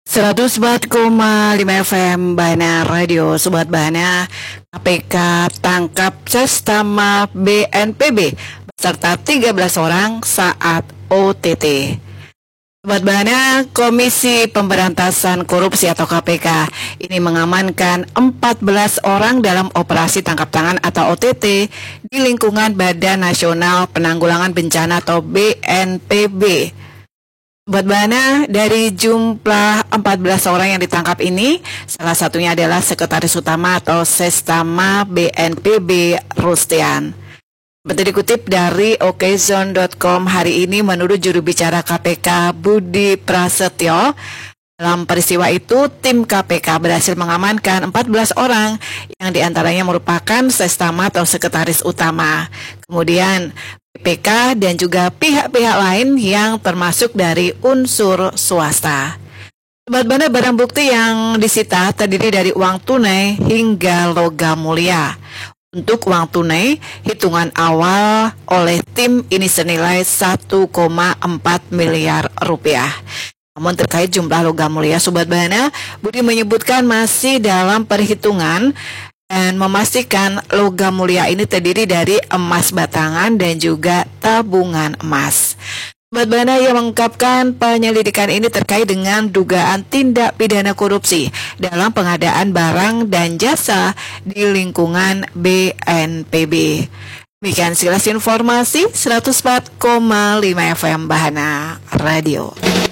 104,5 FM Bahana Radio. Sobat Bahana, KPK tangkap Sestama BNPB beserta 13 orang saat OTT. Sobat Bahana, Komisi Pemberantasan Korupsi atau KPK ini mengamankan 14 orang dalam operasi tangkap tangan atau OTT di lingkungan Badan Nasional Penanggulangan Bencana atau BNPB. Sobat Bahana, dari jumlah 14 orang yang ditangkap ini, salah satunya adalah Sekretaris Utama atau Sestama BNPB Rustian. Seperti dikutip dari okezone.com hari ini, menurut juru bicara KPK Budi Prasetyo, dalam peristiwa itu tim KPK berhasil mengamankan 14 orang yang diantaranya merupakan Sestama atau Sekretaris Utama. Kemudian BPK dan juga pihak-pihak lain yang termasuk dari unsur swasta. Sobat Bahana, barang bukti yang disita terdiri dari uang tunai hingga logam mulia. Untuk uang tunai, hitungan awal oleh tim ini senilai 1,4 miliar rupiah. Namun terkait jumlah logam mulia, Sobat Bahana, Budi menyebutkan masih dalam perhitungan dan memastikan logam mulia ini terdiri dari emas batangan dan juga tabungan emas. Sobat Bahana, yang mengungkapkan penyelidikan ini terkait dengan dugaan tindak pidana korupsi dalam pengadaan barang dan jasa di lingkungan BNPB. Demikian sekilas informasi 104,5 FM Bahana Radio.